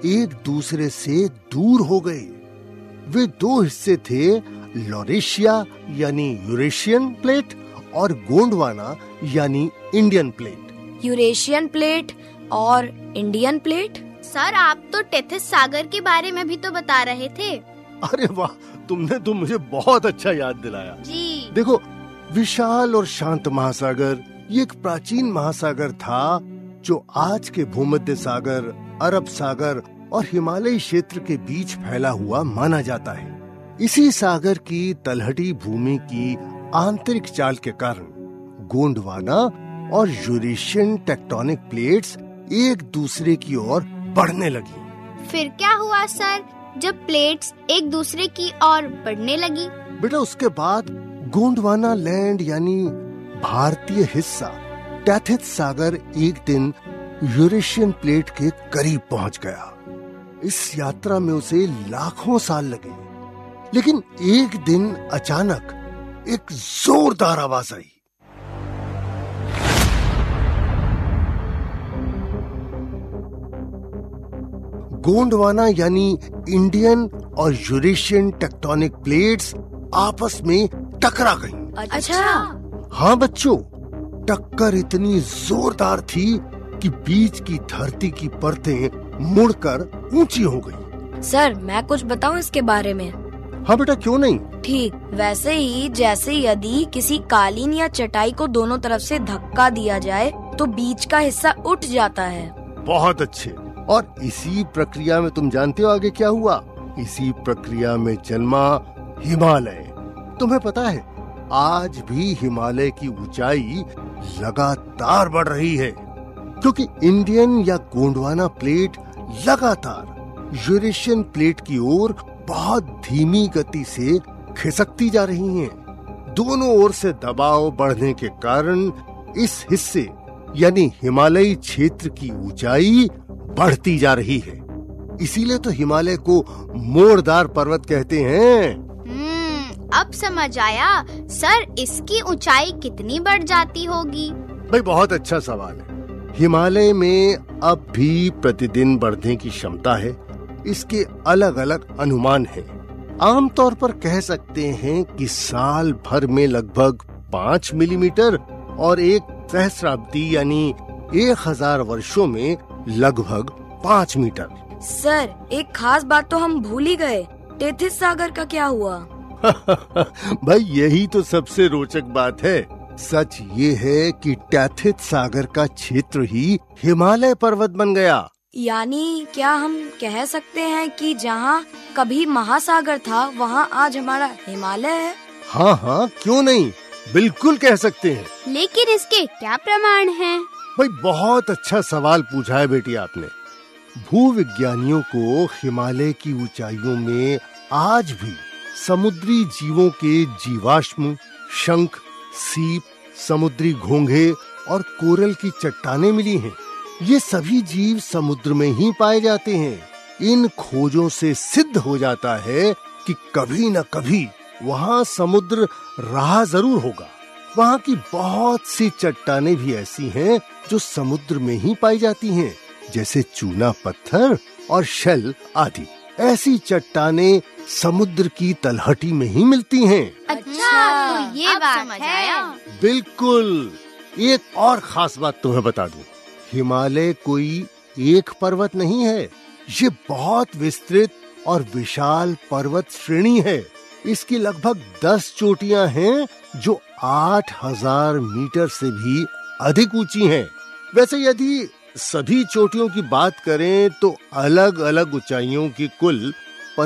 एक दूसरे से दूर हो गए। वे दो हिस्से थे, लॉरेशिया यानी यूरेशियन प्लेट और गोंडवाना यानी इंडियन प्लेट। यूरेशियन प्लेट और इंडियन प्लेट? सर, आप तो टेथिस सागर के बारे में भी तो बता रहे थे। अरे वाह, तुमने तो मुझे बहुत अच्छा याद दिलाया जी। देखो, विशाल और शांत महासागर ये एक प्राचीन महासागर था जो आज के भूमध्य सागर, अरब सागर और हिमालयी क्षेत्र के बीच फैला हुआ माना जाता है। इसी सागर की तलहटी भूमि की आंतरिक चाल के कारण गोंडवाना और यूरेशियन टेक्टोनिक प्लेट्स एक दूसरे की ओर बढ़ने लगी। फिर क्या हुआ सर, जब प्लेट्स एक दूसरे की ओर बढ़ने लगी? बेटा, उसके बाद गोंडवाना लैंड यानी भारतीय हिस्सा टेथिस सागर एक दिन यूरेशियन प्लेट के करीब पहुंच गया। इस यात्रा में उसे लाखों साल लगे, लेकिन एक दिन अचानक एक जोरदार आवाज आई। गोंडवाना यानी इंडियन और यूरेशियन टेक्टोनिक प्लेट्स आपस में टकरा गईं। अच्छा। हाँ बच्चों, टक्कर इतनी जोरदार थी कि बीच की धरती की परतें मुड़कर ऊंची हो गई। सर, मैं कुछ बताऊं इसके बारे में? हाँ बेटा, क्यों नहीं। ठीक वैसे ही जैसे यदि किसी कालीन या चटाई को दोनों तरफ से धक्का दिया जाए तो बीच का हिस्सा उठ जाता है। बहुत अच्छे। और इसी प्रक्रिया में तुम जानते हो आगे क्या हुआ? इसी प्रक्रिया में जन्मा हिमालय। तुम्हें पता है, आज भी हिमालय की ऊंचाई लगातार बढ़ रही है, क्योंकि इंडियन या गोंडवाना प्लेट लगातार यूरेशियन प्लेट की ओर बहुत धीमी गति से खिसकती जा रही हैं। दोनों ओर से दबाव बढ़ने के कारण इस हिस्से यानी हिमालयी क्षेत्र की ऊंचाई बढ़ती जा रही है। इसीलिए तो हिमालय को मोड़दार पर्वत कहते हैं। अब समझ आया। सर, इसकी ऊंचाई कितनी बढ़ जाती होगी? भाई, बहुत अच्छा सवाल है। हिमालय में अब भी प्रतिदिन बढ़ने की क्षमता है। इसके अलग अलग अनुमान हैं। आमतौर पर कह सकते हैं कि साल भर में लगभग 5 मिलीमीटर और एक सहस्राब्दी यानी 1000 वर्षों में लगभग 5 मीटर। सर, एक खास बात तो हम भूल ही गए। टेथिस सागर का क्या हुआ? भाई, यही तो सबसे रोचक बात है। सच ये है कि टेथिस सागर का क्षेत्र ही हिमालय पर्वत बन गया। यानी क्या हम कह सकते हैं कि जहाँ कभी महासागर था वहाँ आज हमारा हिमालय है? हाँ हाँ, क्यों नहीं, बिल्कुल कह सकते हैं। लेकिन इसके क्या प्रमाण हैं? भाई, बहुत अच्छा सवाल पूछा है बेटी आपने। भूविज्ञानियों को हिमालय की ऊंचाइयों में आज भी समुद्री जीवों के जीवाश्म, शंख, सीप, समुद्री घोंघे और कोरल की चट्टानें मिली हैं। ये सभी जीव समुद्र में ही पाए जाते हैं। इन खोजों से सिद्ध हो जाता है कि कभी न कभी वहाँ समुद्र रहा जरूर होगा। वहाँ की बहुत सी चट्टानें भी ऐसी हैं जो समुद्र में ही पाई जाती हैं, जैसे चूना पत्थर और शेल आदि। ऐसी चट्टानें समुद्र की तलहटी में ही मिलती हैं। अच्छा, तो ये बात है। बिल्कुल। एक और खास बात तुम्हें बता दूं, हिमालय कोई एक पर्वत नहीं है। ये बहुत विस्तृत और विशाल पर्वत श्रेणी है। इसकी लगभग 10 चोटियां हैं जो 8000 मीटर से भी अधिक ऊंची हैं। वैसे यदि सभी चोटियों की बात करें तो अलग अलग ऊंचाइयों की कुल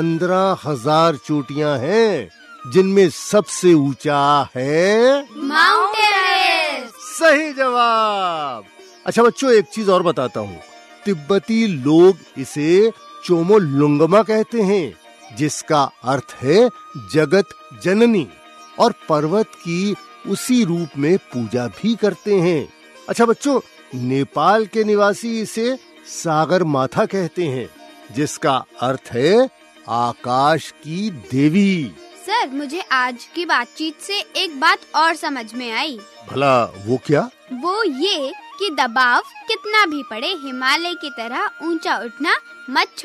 15,000 चोटियां हैं, जिनमें सबसे ऊंचा है माउंट एवरेस्ट। सही जवाब। अच्छा बच्चों, एक चीज और बताता हूँ। तिब्बती लोग इसे चोमोलुंगमा कहते हैं, जिसका अर्थ है जगत जननी, और पर्वत की उसी रूप में पूजा भी करते हैं। अच्छा बच्चों, नेपाल के निवासी इसे सागर माथा कहते हैं, जिसका अर्थ है आकाश की देवी। सर, मुझे आज की बातचीत से एक बात और समझ में आई। भला वो क्या? वो ये कि दबाव कितना भी पड़े, हिमालय की तरह ऊंचा उठना मत